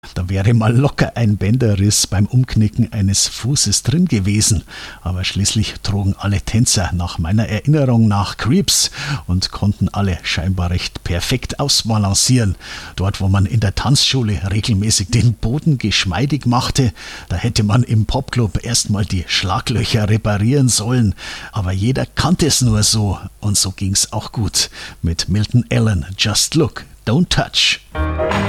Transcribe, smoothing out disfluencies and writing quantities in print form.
Da wäre mal locker ein Bänderriss beim Umknicken eines Fußes drin gewesen. Aber schließlich trugen alle Tänzer nach meiner Erinnerung nach Creeps und konnten alle scheinbar recht perfekt ausbalancieren. Dort, wo man in der Tanzschule regelmäßig den Boden geschmeidig machte, da hätte man im Popclub erstmal die Schlaglöcher reparieren sollen. Aber jeder kannte es nur so und so ging's auch gut. Mit Milton Allen, Just Look, Don't Touch.